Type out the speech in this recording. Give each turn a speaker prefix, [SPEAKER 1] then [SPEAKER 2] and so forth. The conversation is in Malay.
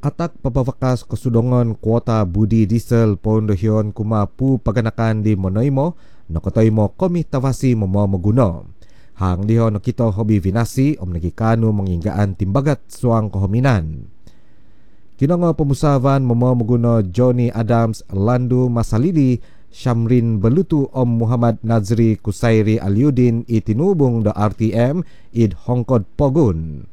[SPEAKER 1] Atak papawakas kesudongan kuota budi diesel pon dohion kuma pu paganakan di Monoimo nakotoimo komi tawasi memo meguna. Hang diho nakito hobi vinasi om nagi kanu menginggaan timbagat suang kehominan. Kinongo pemusavan memo meguna Johnny Adams Landu Masalidi Syamrin Belutu Om Muhammad Nazri Kusairi Aliuddin itinubung da RTM id Hongkod Pogun.